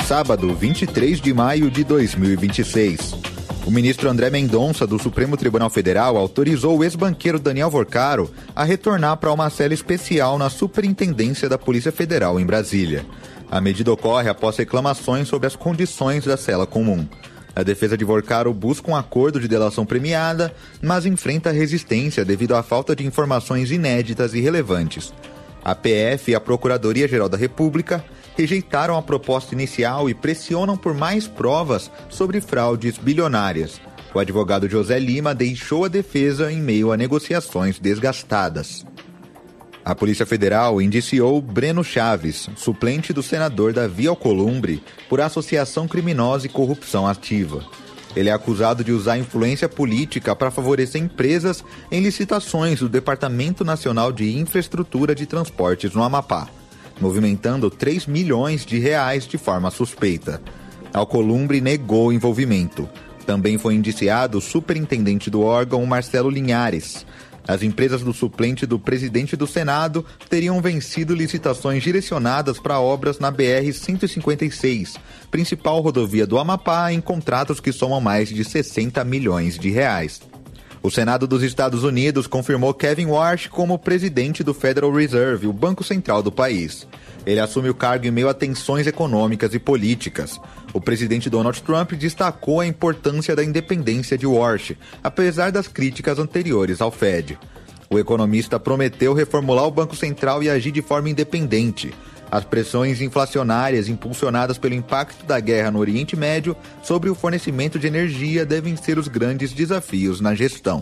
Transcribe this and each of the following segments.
sábado, 23 de maio de 2026. O ministro André Mendonça, do Supremo Tribunal Federal, autorizou o ex-banqueiro Daniel Vorcaro a retornar para uma cela especial na Superintendência da Polícia Federal em Brasília. A medida ocorre após reclamações sobre as condições da cela comum. A defesa de Vorcaro busca um acordo de delação premiada, mas enfrenta resistência devido à falta de informações inéditas e relevantes. A PF e a Procuradoria-Geral da República rejeitaram a proposta inicial e pressionam por mais provas sobre fraudes bilionárias. O advogado José Lima deixou a defesa em meio a negociações desgastadas. A Polícia Federal indiciou Breno Chaves, suplente do senador Davi Alcolumbre, por associação criminosa e corrupção ativa. Ele é acusado de usar influência política para favorecer empresas em licitações do Departamento Nacional de Infraestrutura de Transportes no Amapá, movimentando 3 milhões de reais de forma suspeita. Alcolumbre negou o envolvimento. Também foi indiciado o superintendente do órgão, Marcelo Linhares. As empresas do suplente do presidente do Senado teriam vencido licitações direcionadas para obras na BR-156, principal rodovia do Amapá, em contratos que somam mais de 60 milhões de reais. O Senado dos Estados Unidos confirmou Kevin Warsh como presidente do Federal Reserve, o banco central do país. Ele assume o cargo em meio a tensões econômicas e políticas. O presidente Donald Trump destacou a importância da independência de Warsh, apesar das críticas anteriores ao Fed. O economista prometeu reformular o Banco Central e agir de forma independente. As pressões inflacionárias impulsionadas pelo impacto da guerra no Oriente Médio sobre o fornecimento de energia devem ser os grandes desafios na gestão.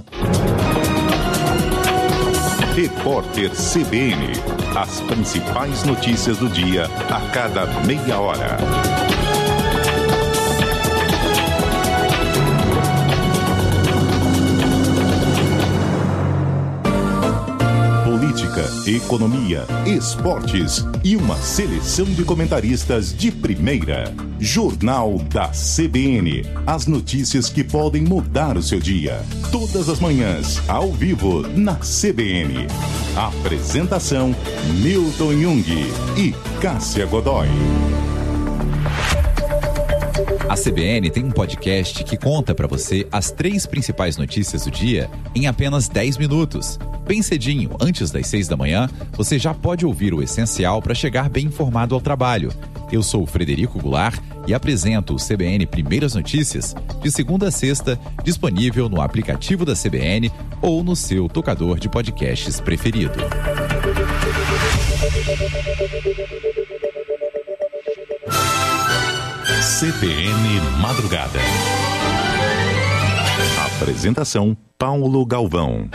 Repórter CBN. As principais notícias do dia a cada meia hora. Política, economia, esportes e uma seleção de comentaristas de primeira. Jornal da CBN. As notícias que podem mudar o seu dia. Todas as manhãs, ao vivo, na CBN. Apresentação: Milton Jung e Cássia Godoy. A CBN tem um podcast que conta para você as 3 principais notícias do dia em apenas 10 minutos. Bem cedinho, antes das 6 da manhã, você já pode ouvir o essencial para chegar bem informado ao trabalho. Eu sou o Frederico Goulart e apresento o CBN Primeiras Notícias, de segunda a sexta, disponível no aplicativo da CBN ou no seu tocador de podcasts preferido. CBN Madrugada. Apresentação: Paulo Galvão.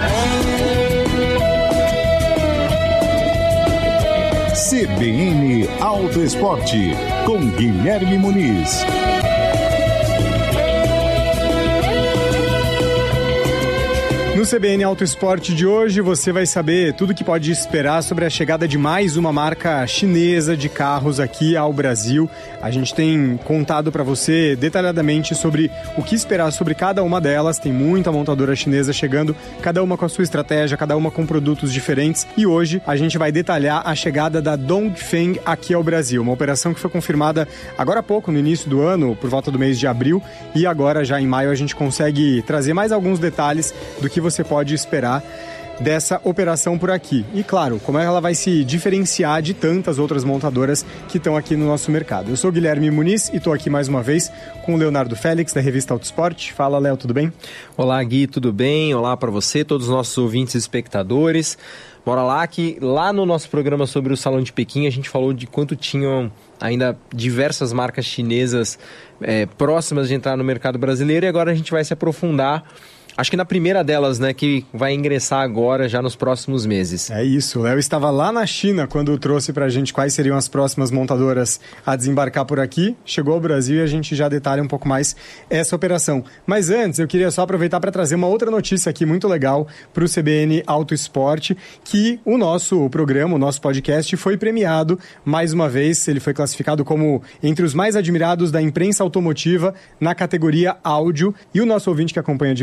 CBN Auto Esporte, com Guilherme Muniz. No CBN Auto Esporte de hoje, você vai saber tudo que pode esperar sobre a chegada de mais uma marca chinesa de carros aqui ao Brasil. A gente tem contado para você detalhadamente sobre o que esperar sobre cada uma delas. Tem muita montadora chinesa chegando, cada uma com a sua estratégia, cada uma com produtos diferentes. E hoje a gente vai detalhar a chegada da Dongfeng aqui ao Brasil. Uma operação que foi confirmada agora há pouco, no início do ano, por volta do mês de abril. E agora, já em maio, a gente consegue trazer mais alguns detalhes do que você pode esperar dessa operação por aqui. E claro, como ela vai se diferenciar de tantas outras montadoras que estão aqui no nosso mercado. Eu sou Guilherme Muniz e estou aqui mais uma vez com o Leonardo Félix, da revista Autosport. Fala, Léo, tudo bem? Olá, Gui, tudo bem? Olá para você, todos os nossos ouvintes e espectadores. Bora lá, que lá no nosso programa sobre o Salão de Pequim a gente falou de quanto tinham ainda diversas marcas chinesas próximas de entrar no mercado brasileiro, e agora a gente vai se aprofundar. Acho que na primeira delas, né, que vai ingressar agora, já nos próximos meses. É isso, o Léo estava lá na China quando trouxe pra gente quais seriam as próximas montadoras a desembarcar por aqui. Chegou ao Brasil e a gente já detalha um pouco mais essa operação. Mas antes, eu queria só aproveitar para trazer uma outra notícia aqui muito legal para o CBN Auto Esporte, que o nosso programa, o nosso podcast, foi premiado mais uma vez. Ele foi classificado como entre os mais admirados da imprensa automotiva na categoria áudio. E o nosso ouvinte que acompanha de perto aqui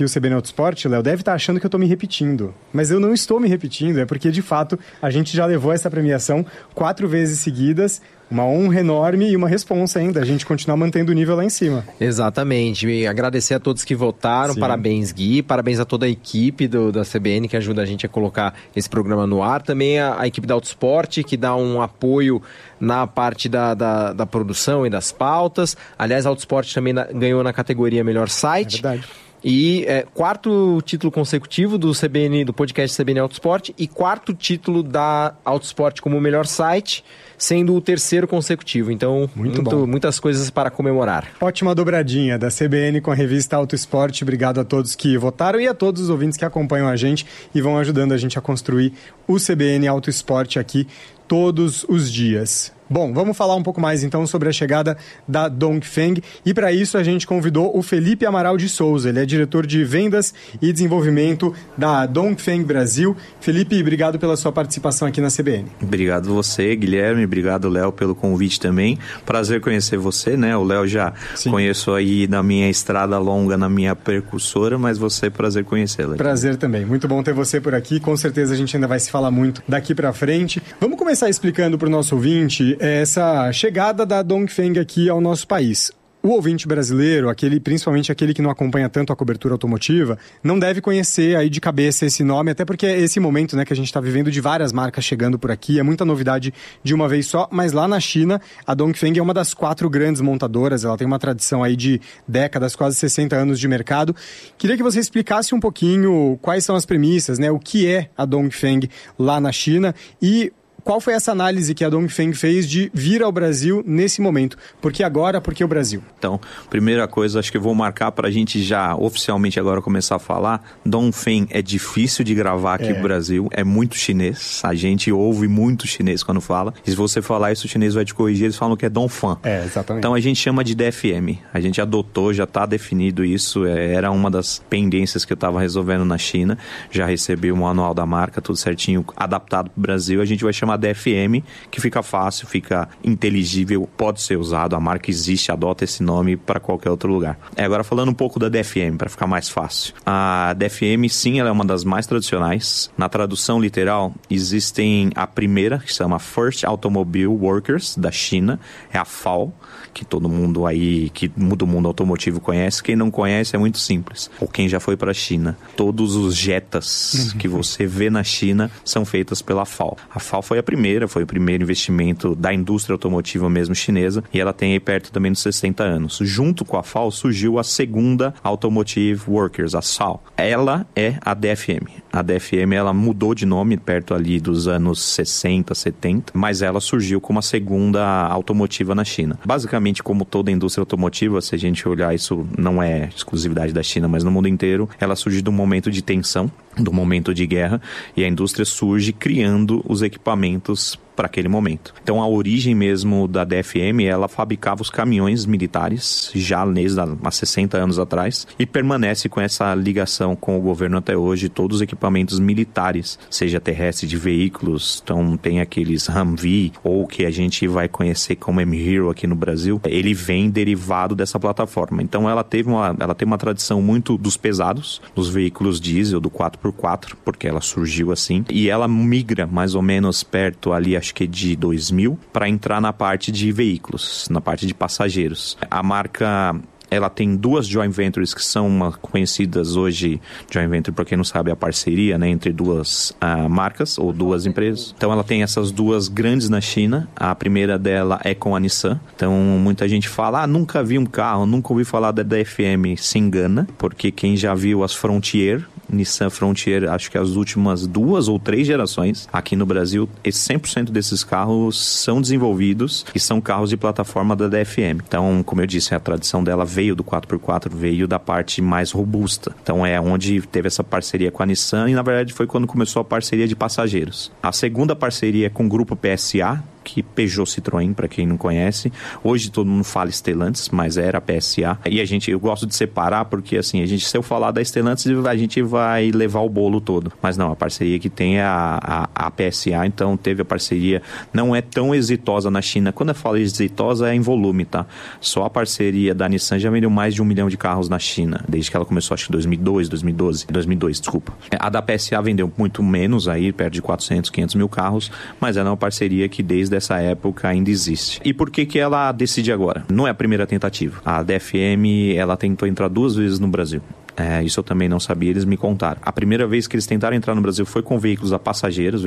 o CBN Autosport, Léo, deve estar achando que eu estou me repetindo. Mas eu não estou me repetindo, é porque, de fato, a gente já levou essa premiação 4 vezes seguidas. Uma honra enorme e uma responsa ainda, a gente continuar mantendo o nível lá em cima. Exatamente, e agradecer a todos que votaram, Sim. Parabéns Gui, parabéns a toda a equipe da CBN que ajuda a gente a colocar esse programa no ar, também a equipe da Autosport que dá um apoio na parte da produção e das pautas. Aliás, a Autosport também ganhou na categoria Melhor Site. É verdade. E 4º título consecutivo do podcast CBN Autosport e 4º título da Autosport como melhor site, sendo o 3º consecutivo. Então, muitas coisas para comemorar. Ótima dobradinha da CBN com a revista Autosport. Obrigado a todos que votaram e a todos os ouvintes que acompanham a gente e vão ajudando a gente a construir o CBN Autosport aqui todos os dias. Bom, vamos falar um pouco mais então sobre a chegada da Dongfeng e para isso a gente convidou o Felipe Amaral de Souza, ele é diretor de vendas e desenvolvimento da Dongfeng Brasil. Felipe, obrigado pela sua participação aqui na CBN. Obrigado você, Guilherme, obrigado Léo pelo convite também, prazer conhecer você, né? O Léo já conheço aí na minha estrada longa, na minha percursora, mas você, prazer conhecê-la. Prazer também, muito bom ter você por aqui, com certeza a gente ainda vai se falar muito daqui para frente. Vamos começar explicando para o nosso ouvinte essa chegada da Dongfeng aqui ao nosso país. O ouvinte brasileiro, principalmente aquele que não acompanha tanto a cobertura automotiva, não deve conhecer aí de cabeça esse nome, até porque é esse momento, né, que a gente está vivendo de várias marcas chegando por aqui, é muita novidade de uma vez só, mas lá na China, a Dongfeng é uma das 4 grandes montadoras, ela tem uma tradição aí de décadas, quase 60 anos de mercado. Queria que você explicasse um pouquinho quais são as premissas, né, o que é a Dongfeng lá na China e qual foi essa análise que a Dongfeng fez de vir ao Brasil nesse momento? Por que agora, por que o Brasil? Então, primeira coisa, acho que eu vou marcar para a gente já oficialmente agora começar a falar. Dongfeng é difícil de gravar aqui no Brasil, é muito chinês. A gente ouve muito chinês quando fala. E se você falar isso, o chinês vai te corrigir, eles falam que é Dongfeng. Exatamente. Então a gente chama de DFM. A gente adotou, já está definido isso. Era uma das pendências que eu estava resolvendo na China. Já recebi o manual da marca, tudo certinho, adaptado para o Brasil. A gente vai chamar DFM, que fica fácil, fica inteligível, pode ser usado, a marca existe, adota esse nome para qualquer outro lugar. Agora falando um pouco da DFM, para ficar mais fácil. A DFM, sim, ela é uma das mais tradicionais. Na tradução literal, existem a primeira, que se chama First Automobile Workers, da China, é a FAO, que todo mundo aí, que do mundo automotivo conhece. Quem não conhece é muito simples. Ou quem já foi para a China. Todos os Jetas que você vê na China são feitas pela FAO. A FAO foi o primeiro investimento da indústria automotiva mesmo chinesa, e ela tem aí perto também dos 60 anos. Junto com a FAO surgiu a segunda Automotive Workers, a SAO. Ela é a DFM. A DFM, ela mudou de nome perto ali dos anos 60, 70, mas ela surgiu como a segunda automotiva na China. Basicamente, como toda a indústria automotiva, se a gente olhar, isso não é exclusividade da China, mas no mundo inteiro, ela surge de um momento de tensão, do momento de guerra, e a indústria surge criando os equipamentos para aquele momento. Então a origem mesmo da DFM, ela fabricava os caminhões militares já há 60 anos atrás e permanece com essa ligação com o governo até hoje. Todos os equipamentos militares, seja terrestre de veículos, então tem aqueles Humvee ou que a gente vai conhecer como M-Hero aqui no Brasil, ele vem derivado dessa plataforma. Então ela tem uma tradição muito dos pesados, dos veículos diesel, do 4x4, porque ela surgiu assim, e ela migra mais ou menos perto ali, acho que de 2000, para entrar na parte de veículos, na parte de passageiros. A marca, ela tem 2 joint ventures que são conhecidas hoje. Joint venture, para quem não sabe, é a parceria, né, entre 2 marcas ou 2 empresas. Então ela tem essas 2 grandes na China. A primeira dela é com a Nissan. Então muita gente fala, nunca vi um carro, nunca ouvi falar da DFM. Se engana, porque quem já viu as Frontier, Nissan Frontier, acho que as últimas 2 ou 3 gerações aqui no Brasil, 100% desses carros são desenvolvidos e são carros de plataforma da DFM. Então, como eu disse, a tradição dela veio do 4x4, veio da parte mais robusta. Então é onde teve essa parceria com a Nissan e na verdade foi quando começou a parceria de passageiros. A segunda parceria é com o grupo PSA, que Peugeot Citroën, para quem não conhece. Hoje todo mundo fala Stellantis, mas era a PSA. E eu gosto de separar porque, assim, se eu falar da Stellantis, a gente vai levar o bolo todo. Mas não, a parceria que tem é a PSA, então teve a parceria, não é tão exitosa na China. Quando eu falo exitosa, é em volume, tá? Só a parceria da Nissan já vendeu mais de 1 milhão de carros na China, desde que ela começou, acho que 2002, desculpa. A da PSA vendeu muito menos, aí perto de 400, 500 mil carros, mas ela é uma parceria que desde essa época ainda existe. E por que ela decide agora? Não é a primeira tentativa. A DFM, ela tentou entrar 2 vezes no Brasil. Isso eu também não sabia, eles me contaram. A primeira vez que eles tentaram entrar no Brasil foi com veículos passageiros,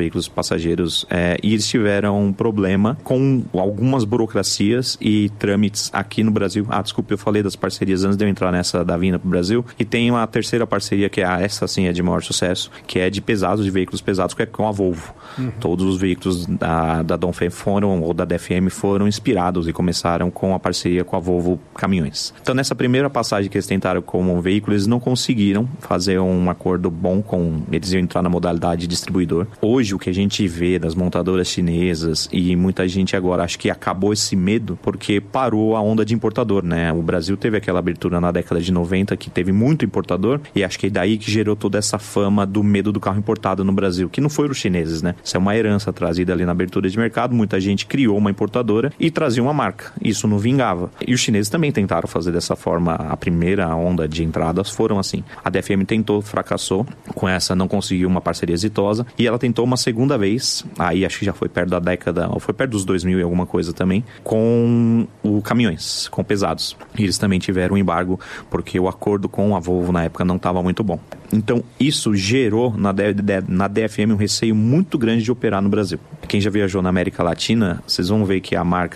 e eles tiveram um problema com algumas burocracias e trâmites aqui no Brasil. Desculpa, eu falei das parcerias antes de eu entrar nessa da vinda para o Brasil. E tem uma terceira parceria, que essa sim é de maior sucesso, que é de veículos pesados, que é com a Volvo. Todos os veículos da Dongfeng ou da DFM foram inspirados e começaram com a parceria com a Volvo Caminhões. Então, nessa primeira passagem que eles tentaram como um veículo, eles não conseguiram fazer um acordo bom eles iam entrar na modalidade de distribuidor. Hoje, o que a gente vê das montadoras chinesas, e muita gente agora acho que acabou esse medo porque parou a onda de importador, né? O Brasil teve aquela abertura na década de 90 que teve muito importador, e acho que é daí que gerou toda essa fama do medo do carro importado no Brasil, que não foram os chineses, né? Isso é uma herança trazida ali na abertura de mercado. Muita gente criou uma importadora e trazia uma marca. Isso não vingava. E os chineses também tentaram fazer dessa forma. A primeira onda de entradas foram assim. A DFM tentou, fracassou. Com essa não conseguiu uma parceria exitosa. E ela tentou uma segunda vez, aí acho que já foi perto da década, ou foi perto dos 2000 e alguma coisa também, com o caminhões, com pesados. E eles também tiveram um embargo, porque o acordo com a Volvo na época não estava muito bom. Então, isso gerou na DFM um receio muito grande de operar no Brasil. Quem já viajou na América Latina, vocês vão ver que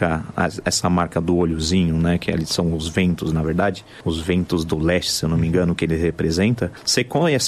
essa marca do olhozinho, né, que ali são os ventos, na verdade, os ventos do leste, se eu não me engano, que ele representa, você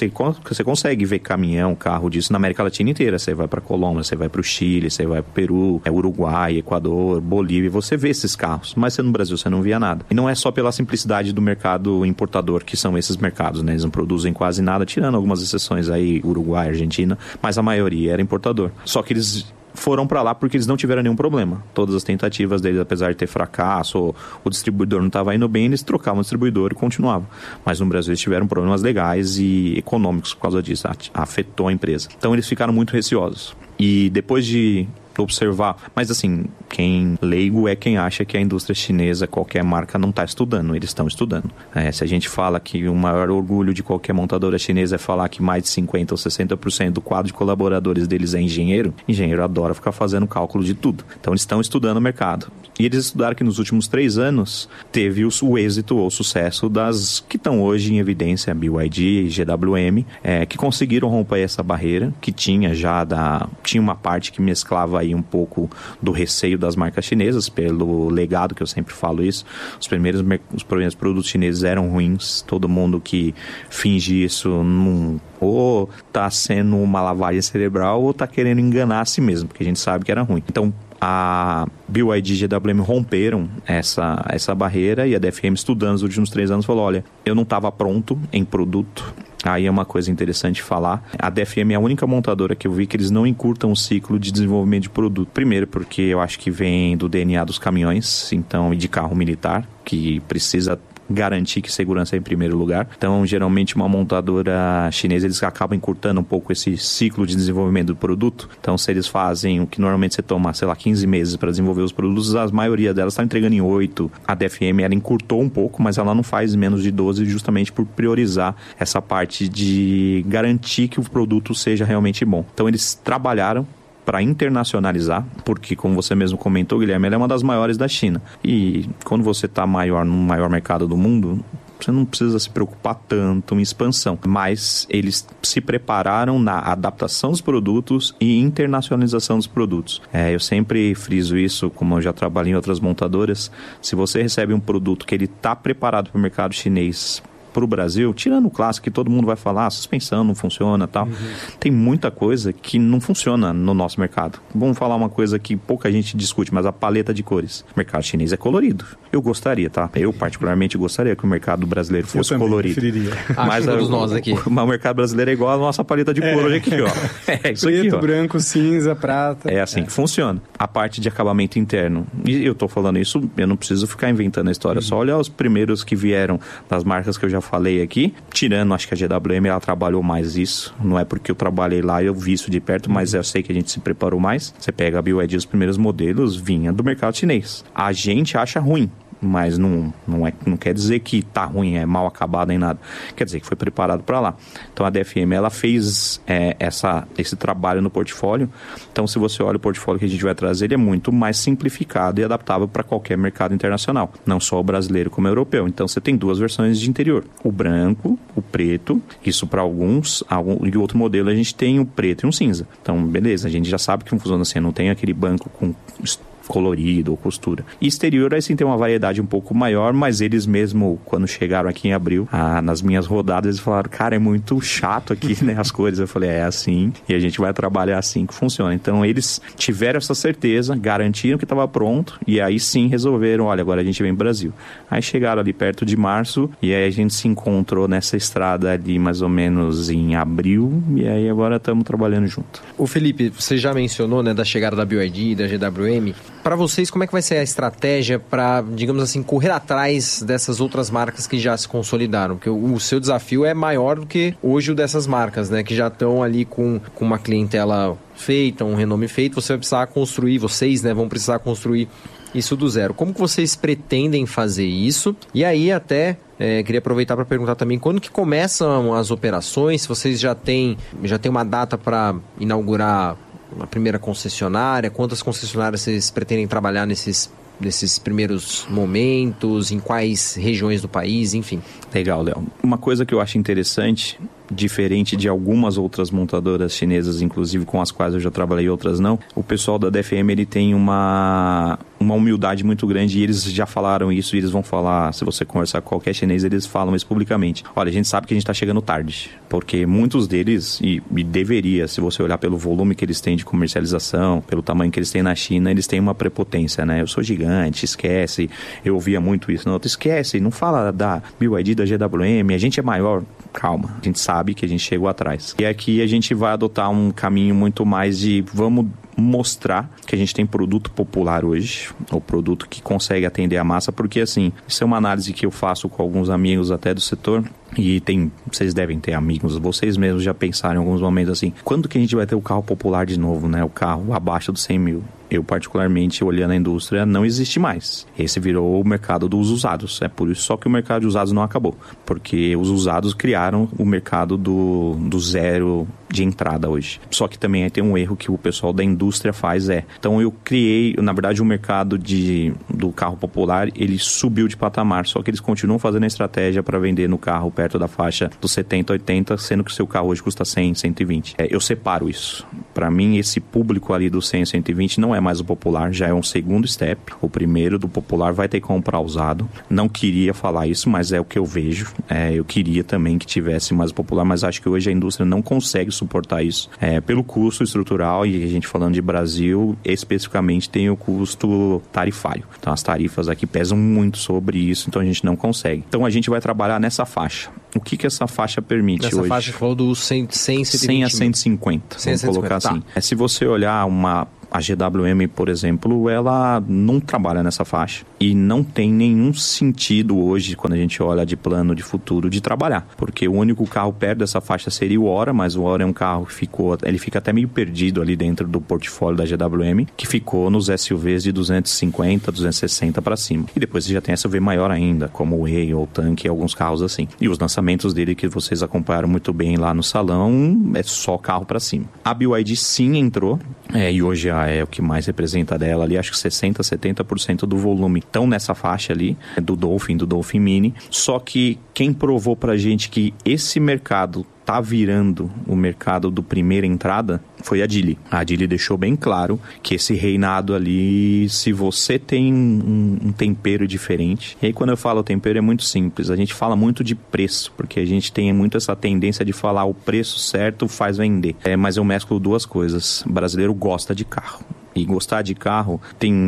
consegue ver caminhão, carro disso na América Latina inteira. Você vai para Colômbia, você vai para o Chile, você vai para o Peru, Uruguai, Equador, Bolívia, você vê esses carros, mas no Brasil você não via nada. E não é só pela simplicidade do mercado importador que são esses mercados, né? Eles não produzem quase nada, tirando algumas exceções aí, Uruguai, Argentina, mas a maioria era importador. Só que eles foram para lá porque eles não tiveram nenhum problema. Todas as tentativas deles, apesar de ter fracasso, ou o distribuidor não estava indo bem, eles trocavam o distribuidor e continuavam. Mas no Brasil eles tiveram problemas legais e econômicos por causa disso. Afetou a empresa. Então eles ficaram muito receosos. E depois de observar, mas assim, quem leigo é quem acha que a indústria chinesa, qualquer marca, não está estudando, eles estão estudando. Se a gente fala que o maior orgulho de qualquer montadora chinesa é falar que mais de 50% ou 60% do quadro de colaboradores deles é engenheiro adora ficar fazendo cálculo de tudo. Então eles estão estudando o mercado. E eles estudaram que nos últimos 3 anos teve o êxito ou sucesso das que estão hoje em evidência, BYD e GWM, que conseguiram romper essa barreira, que tinha uma parte que mesclava aí um pouco do receio das marcas chinesas, pelo legado que eu sempre falo isso. Os primeiros produtos chineses eram ruins, todo mundo que finge isso ou tá sendo uma lavagem cerebral ou tá querendo enganar a si mesmo, porque a gente sabe que era ruim. Então, a BYD e GWM romperam essa barreira, e a DFM, estudando nos últimos 3 anos, falou: olha, eu não estava pronto em produto. Aí é uma coisa interessante falar. A DFM é a única montadora que eu vi que eles não encurtam o ciclo de desenvolvimento de produto. Primeiro, porque eu acho que vem do DNA dos caminhões, então, e de carro militar, que precisa garantir que segurança é em primeiro lugar. Então, geralmente, uma montadora chinesa, eles acabam encurtando um pouco esse ciclo de desenvolvimento do produto. Então, se eles fazem o que normalmente você toma, 15 meses para desenvolver os produtos, a maioria delas está entregando em 8. A DFM, ela encurtou um pouco, mas ela não faz menos de 12, justamente por priorizar essa parte de garantir que o produto seja realmente bom. Então, eles trabalharam para internacionalizar, porque, como você mesmo comentou, Guilherme, ela é uma das maiores da China. E quando você está no maior mercado do mundo, você não precisa se preocupar tanto em expansão. Mas eles se prepararam na adaptação dos produtos e internacionalização dos produtos. Eu sempre friso isso, como eu já trabalhei em outras montadoras. Se você recebe um produto que ele está preparado para o mercado chinês pro Brasil, tirando o clássico que todo mundo vai falar, suspensão não funciona e tal, tem muita coisa que não funciona no nosso mercado. Vamos falar uma coisa que pouca gente discute, mas a paleta de cores. O mercado chinês é colorido. Eu gostaria, tá? Eu particularmente gostaria que o mercado brasileiro fosse colorido. Mas todos nós aqui. Mas o mercado brasileiro é igual a nossa paleta de cor hoje aqui, ó. É isso preto, aqui, ó. branco, cinza, prata. É assim que funciona. A parte de acabamento interno. E eu tô falando isso, eu não preciso ficar inventando a história. Só olhar os primeiros que vieram das marcas que eu já falei aqui. Tirando, acho que a GWM, ela trabalhou mais isso. Não é porque eu trabalhei lá e eu vi isso de perto, mas eu sei que a gente se preparou mais. Você pega a BYD, os primeiros modelos vinha do mercado chinês. A gente acha ruim, mas não quer dizer que tá ruim, é mal acabado nem nada. Quer dizer que foi preparado para lá. Então a DFM, ela fez esse trabalho no portfólio. Então se você olha o portfólio que a gente vai trazer, ele é muito mais simplificado e adaptável para qualquer mercado internacional, não só o brasileiro como o europeu. Então você tem duas versões de interior, o branco, o preto, isso para alguns, e outro modelo a gente tem o preto e um cinza. Então beleza, a gente já sabe que funciona assim, não tem aquele banco com colorido ou costura. E exterior, aí sim tem uma variedade um pouco maior, mas eles mesmo, quando chegaram aqui em abril, nas minhas rodadas, eles falaram, cara, é muito chato aqui, né, as cores. Eu falei, é assim, e a gente vai trabalhar assim que funciona. Então, eles tiveram essa certeza, garantiram que estava pronto, e aí sim resolveram, olha, agora a gente vem pro Brasil. Aí chegaram ali perto de março, e aí a gente se encontrou nessa estrada ali mais ou menos em abril, e aí agora estamos trabalhando junto. O Felipe, você já mencionou, né, da chegada da BYD, da GWM. Para vocês, como é que vai ser a estratégia para, digamos assim, correr atrás dessas outras marcas que já se consolidaram? Porque o seu desafio é maior do que hoje o dessas marcas, né? Que já estão ali com uma clientela feita, um renome feito. Você vai precisar construir, vocês, né, vão precisar construir isso do zero. Como que vocês pretendem fazer isso? E aí até queria aproveitar para perguntar também quando que começam as operações, se vocês já têm uma data para inaugurar a primeira concessionária, quantas concessionárias vocês pretendem trabalhar nesses primeiros momentos, em quais regiões do país, enfim. Legal, Léo. Uma coisa que eu acho interessante, diferente de algumas outras montadoras chinesas, inclusive com as quais eu já trabalhei e outras não, o pessoal da DFM, ele tem uma humildade muito grande e eles já falaram isso e eles vão falar, se você conversar com qualquer chinês, eles falam isso publicamente. Olha, a gente sabe que a gente está chegando tarde, porque muitos deles, e deveria, se você olhar pelo volume que eles têm de comercialização, pelo tamanho que eles têm na China, eles têm uma prepotência, né? Eu sou gigante, esquece. Eu ouvia muito isso, não, esquece, não fala da BYD, da GWM, a gente é maior. Calma, a gente sabe que a gente chegou atrás. E aqui a gente vai adotar um caminho muito mais de vamos mostrar que a gente tem produto popular hoje, o produto que consegue atender a massa, porque assim, isso é uma análise que eu faço com alguns amigos até do setor, e vocês devem ter amigos, vocês mesmos já pensaram em alguns momentos assim, quando que a gente vai ter o carro popular de novo, né? O carro abaixo dos 100 mil. Eu, particularmente, olhando a indústria, não existe mais. Esse virou o mercado dos usados. É por isso só que o mercado de usados não acabou. Porque os usados criaram o mercado do zero de entrada hoje. Só que também tem um erro que o pessoal da indústria faz Então eu criei, na verdade, o mercado do carro popular, ele subiu de patamar. Só que eles continuam fazendo a estratégia para vender no carro perto da faixa dos 70, 80, sendo que o seu carro hoje custa 100, 120. Eu separo isso. Para mim, esse público ali do 100, 120 não é mais o popular, já é um segundo step. O primeiro do popular vai ter que comprar usado. Não queria falar isso, mas é o que eu vejo. Eu queria também que tivesse mais popular, mas acho que hoje a indústria não consegue suportar isso. Pelo custo estrutural, e a gente falando de Brasil, especificamente tem o custo tarifário. Então as tarifas aqui pesam muito sobre isso, então a gente não consegue. Então a gente vai trabalhar nessa faixa. O que essa faixa permite hoje? Essa faixa que falou do 100, 100 a 150, vamos colocar assim. Se você olhar a GWM, por exemplo, ela não trabalha nessa faixa e não tem nenhum sentido hoje, quando a gente olha de plano de futuro, de trabalhar, porque o único carro perto dessa faixa seria o Ora, mas o Ora é um carro que ele fica até meio perdido ali dentro do portfólio da GWM, que ficou nos SUVs de 250, 260 para cima. E depois você já tem SUV maior ainda, como o Ray ou o Tanque, alguns carros assim. E os lançamentos dele que vocês acompanharam muito bem lá no salão, é só carro para cima. A BYD sim entrou, e hoje é o que mais representa dela ali, acho que 60%, 70% do volume estão nessa faixa ali, do Dolphin Mini. Só que quem provou pra gente que esse mercado tá virando o mercado do primeira entrada foi a Geely. A Geely deixou bem claro que esse reinado ali, se você tem um tempero diferente, e aí quando eu falo tempero é muito simples, a gente fala muito de preço, porque a gente tem muito essa tendência de falar o preço certo faz vender, mas eu mesclo duas coisas. O brasileiro gosta de carro, e gostar de carro tem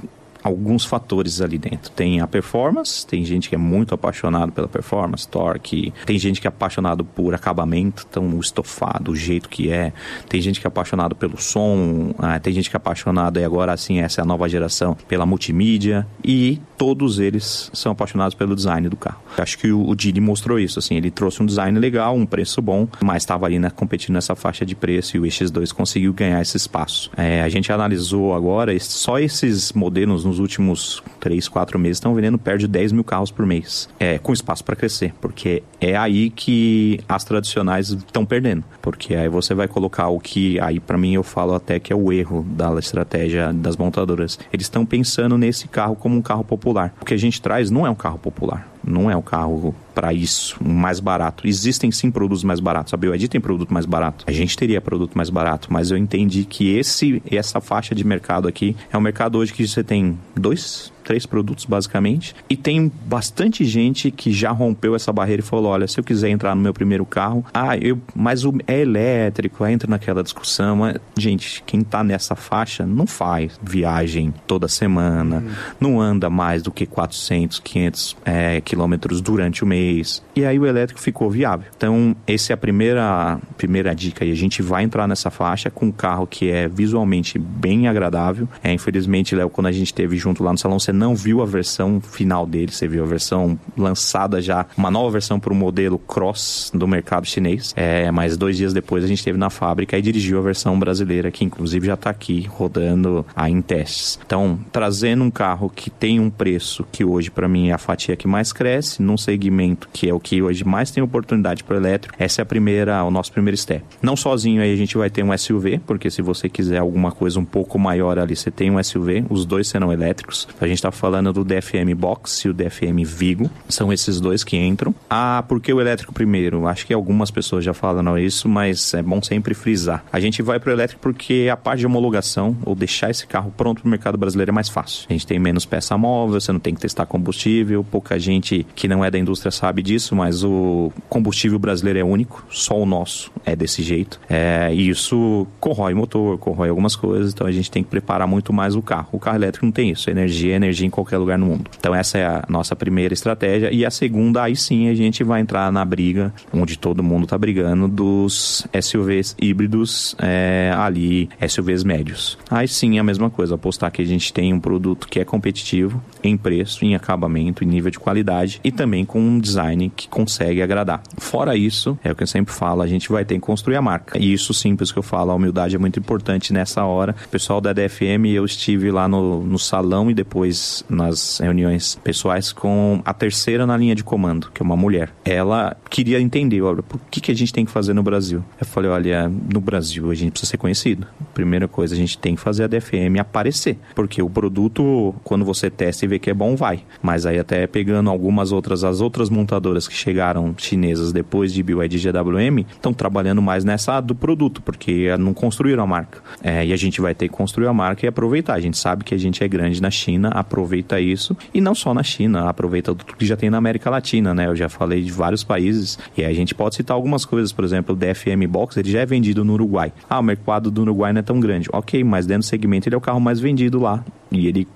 alguns fatores ali dentro. Tem a performance, tem gente que é muito apaixonado pela performance, torque, tem gente que é apaixonado por acabamento, então o estofado, o jeito que é, tem gente que é apaixonado pelo som, tem gente que é apaixonado, e agora assim, essa é a nova geração, pela multimídia, e todos eles são apaixonados pelo design do carro. Eu acho que o Geely mostrou isso, assim, ele trouxe um design legal, um preço bom, mas estava ali, né, competindo nessa faixa de preço, e o EX2 conseguiu ganhar esse espaço. A gente analisou agora, só esses modelos nos últimos 3, 4 meses estão vendendo perto de 10 mil carros por mês, com espaço para crescer, porque é aí que as tradicionais estão perdendo, porque aí você vai colocar o que, aí para mim eu falo até que é o erro da estratégia das montadoras. Eles estão pensando nesse carro como um carro popular. O que a gente traz não é um carro popular, não é um carro para isso, mais barato. Existem sim produtos mais baratos, a BYD tem produto mais barato, a gente teria produto mais barato, mas eu entendi que essa faixa de mercado aqui é um mercado hoje que você tem 2, 3 produtos basicamente, e tem bastante gente que já rompeu essa barreira e falou, olha, se eu quiser entrar no meu primeiro carro, mas é elétrico, entra naquela discussão, gente, quem tá nessa faixa não faz viagem toda semana, não anda mais do que 400, 500 quilômetros durante o mês, e aí o elétrico ficou viável. Então, essa é a primeira dica, e a gente vai entrar nessa faixa com um carro que é visualmente bem agradável. Infelizmente, Léo, quando a gente esteve junto lá no salão, você não viu a versão final dele, você viu a versão lançada já, uma nova versão para o modelo Cross do mercado chinês, mas 2 dias depois a gente esteve na fábrica e dirigiu a versão brasileira, que inclusive já está aqui rodando em testes. Então, trazendo um carro que tem um preço que hoje para mim é a fatia que mais cresce, num segmento que é o que hoje mais tem oportunidade para o elétrico, essa é o nosso primeiro step. Não sozinho aí a gente vai ter um SUV, porque se você quiser alguma coisa um pouco maior ali, você tem um SUV, os dois serão elétricos. A gente está falando do DFM Box e o DFM Vigo, são esses dois que entram. Por que o elétrico primeiro? Acho que algumas pessoas já falaram isso, mas é bom sempre frisar. A gente vai para o elétrico porque a parte de homologação, ou deixar esse carro pronto para o mercado brasileiro é mais fácil. A gente tem menos peça móvel, você não tem que testar combustível, pouca gente que não é da indústria sabe disso, mas o combustível brasileiro é único, só o nosso é desse jeito. E isso corrói o motor, corrói algumas coisas, então a gente tem que preparar muito mais o carro. O carro elétrico não tem isso, energia é energia em qualquer lugar no mundo. Então essa é a nossa primeira estratégia, e a segunda, aí sim a gente vai entrar na briga, onde todo mundo está brigando, dos SUVs híbridos, ali, SUVs médios. Aí sim é a mesma coisa, apostar que a gente tem um produto que é competitivo em preço, em acabamento, em nível de qualidade, e também com um design que consegue agradar. Fora isso, é o que eu sempre falo, a gente vai ter que construir a marca. E isso simples que eu falo, a humildade é muito importante nessa hora. O pessoal da DFM, eu estive lá no salão e depois nas reuniões pessoais com a terceira na linha de comando, que é uma mulher. Ela queria entender, olha, por que a gente tem que fazer no Brasil? Eu falei, olha, no Brasil a gente precisa ser conhecido. Primeira coisa, a gente tem que fazer a DFM aparecer, porque o produto, quando você testa e vê que é bom, vai. Mas aí até pegando as outras montadoras que chegaram chinesas depois de BYD e GWM, estão trabalhando mais nessa do produto, porque não construíram a marca. E a gente vai ter que construir a marca e aproveitar. A gente sabe que a gente é grande na China, aproveita isso, e não só na China, aproveita tudo que já tem na América Latina, né? Eu já falei de vários países, e aí a gente pode citar algumas coisas, por exemplo, o DFM Box, ele já é vendido no Uruguai. O mercado do Uruguai não é tão grande. Ok, mas dentro do segmento ele é o carro mais vendido lá. E ele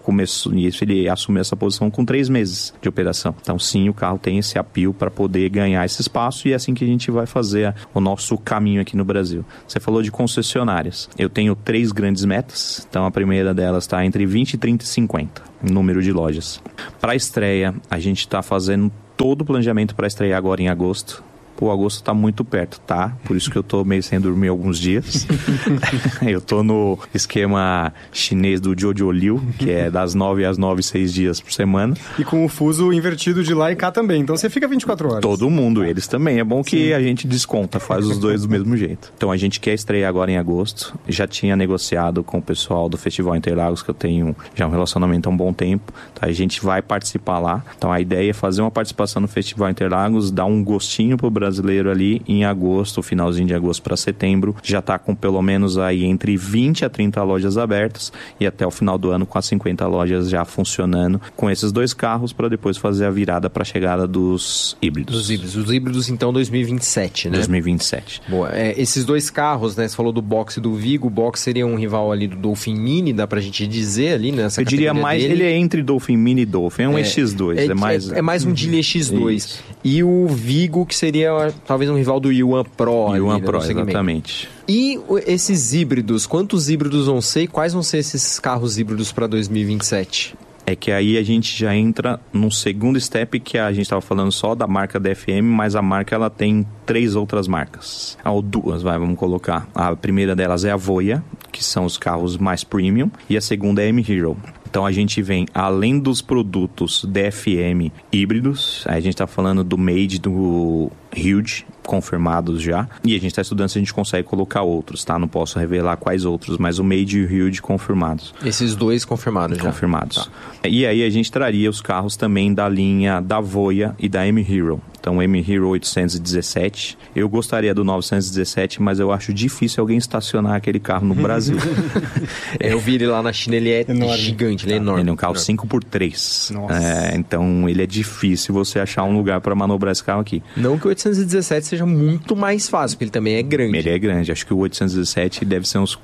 assumiu essa posição com 3 meses de operação. Então sim, o carro tem esse apelo para poder ganhar esse espaço, e é assim que a gente vai fazer o nosso caminho aqui no Brasil. Você falou de concessionárias. Eu tenho 3 grandes metas. Então a primeira delas está entre 20, 30 e 50, número de lojas. Para a estreia, a gente está fazendo todo o planejamento para estrear agora em agosto. O agosto tá muito perto, tá? Por isso que eu tô meio sem dormir alguns dias. Eu tô no esquema chinês do Jojo Liu, que é das 9 às 9, 6 dias por semana. E com o fuso invertido de lá e cá também. Então você fica 24 horas. Todo mundo, eles também. É bom que a gente desconta, faz os dois do mesmo jeito. Então a gente quer estrear agora em agosto. Já tinha negociado com o pessoal do Festival Interlagos, que eu tenho já um relacionamento há um bom tempo. Então a gente vai participar lá. Então a ideia é fazer uma participação no Festival Interlagos, dar um gostinho pro Brasil brasileiro ali em agosto, finalzinho de agosto para setembro, já está com pelo menos aí entre 20 a 30 lojas abertas e até o final do ano com as 50 lojas já funcionando com esses 2 carros para depois fazer a virada para a chegada dos híbridos. Os híbridos então 2027, né? 2027. Boa. Esses 2 carros, né? Você falou do Box e do Vigo. O Box seria um rival ali do Dolphin Mini, dá pra gente dizer ali nessa categoria. Eu diria mais, dele. Ele é entre Dolphin Mini e Dolphin, é um EX2. É mais um Geely EX2. Isso. E o Vigo, que seria talvez um rival do Yuan Pro. Yuan Pro, exatamente. E esses híbridos, quantos híbridos vão ser e quais vão ser esses carros híbridos para 2027? É que aí a gente já entra num segundo step, que a gente estava falando só da marca DFM, mas a marca ela tem 3 outras marcas. Ou 2, vamos colocar. A primeira delas é a Voya, que são os carros mais premium, e a segunda é a M-Hero. Então a gente vem, além dos produtos DFM híbridos, a gente está falando do Made, do Huge, confirmados já. E a gente está estudando se a gente consegue colocar outros, tá? Não posso revelar quais outros, mas o Made e o Huge confirmados. Esses 2 confirmados já? Confirmados. Tá. E aí a gente traria os carros também da linha da Voya e da M-Hero. Então o M-Hero 817. Eu gostaria do 917, mas eu acho difícil alguém estacionar aquele carro no Brasil. Eu vi ele lá na China, ele é enorme. Gigante, ele é enorme. Ele é um carro 5x3. Então ele é difícil você achar um lugar para manobrar esse carro aqui. Não que o 817 seja muito mais fácil, porque ele também é grande. Ele é grande. Acho que o 817 deve ser uns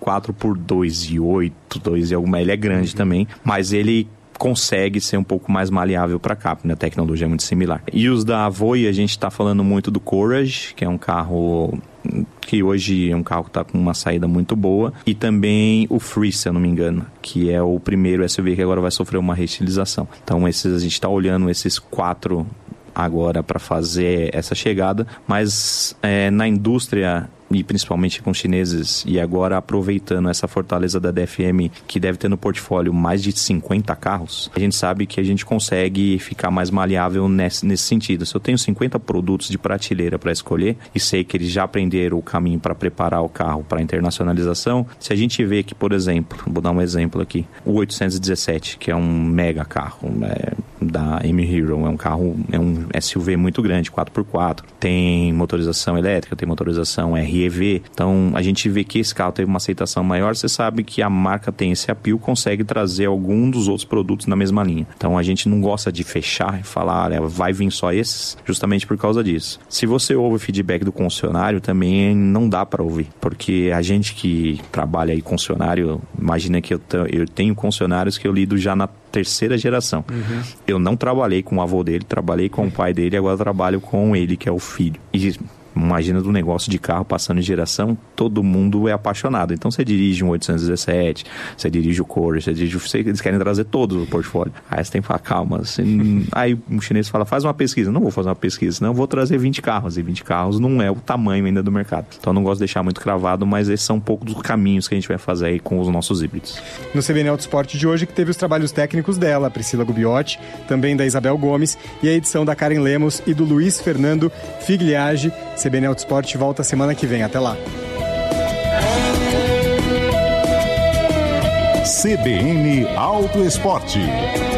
4x2,8, 2 e alguma. Ele é grande também, mas ele consegue ser um pouco mais maleável para cá, porque a tecnologia é muito similar. E os da Voya, a gente está falando muito do Courage, que é um carro que hoje é um carro que está com uma saída muito boa, e também o Free, se eu não me engano, que é o primeiro SUV que agora vai sofrer uma reestilização. Então a gente está olhando esses 4 agora para fazer essa chegada, mas na indústria e principalmente com os chineses, e agora aproveitando essa fortaleza da DFM, que deve ter no portfólio mais de 50 carros, a gente sabe que a gente consegue ficar mais maleável nesse sentido. Se eu tenho 50 produtos de prateleira para escolher e sei que eles já aprenderam o caminho para preparar o carro para internacionalização, se a gente vê que, por exemplo, vou dar um exemplo aqui, o 817, que é um mega carro da M-Hero, é um SUV muito grande, 4x4, tem motorização elétrica, tem motorização REV, então a gente vê que esse carro teve uma aceitação maior, você sabe que a marca tem esse appeal, consegue trazer algum dos outros produtos na mesma linha. Então a gente não gosta de fechar e falar, vai vir só esses, justamente por causa disso. Se você ouve o feedback do concessionário, também não dá para ouvir, porque a gente que trabalha aí concessionário, imagina que eu tenho concessionários que eu lido já na 3ª geração. Uhum. Eu não trabalhei com o avô dele, trabalhei com o pai dele, agora trabalho com ele, que é o filho. E imagina do negócio de carro passando de geração, todo mundo é apaixonado. Então você dirige um 817, você dirige o Courage, eles querem trazer todos o portfólio. Aí você tem que falar, calma. Aí um chinês fala, faz uma pesquisa. Não vou fazer uma pesquisa, senão eu vou trazer 20 carros. E 20 carros não é o tamanho ainda do mercado. Então eu não gosto de deixar muito cravado, mas esses são um pouco dos caminhos que a gente vai fazer aí com os nossos híbridos. No CBN Autosport de hoje, que teve os trabalhos técnicos dela, Priscila Gubiotti, também da Isabel Gomes, e a edição da Karen Lemos e do Luiz Fernando Figliage. CBN Autosport volta semana que vem. Até lá. CBN Autoesporte.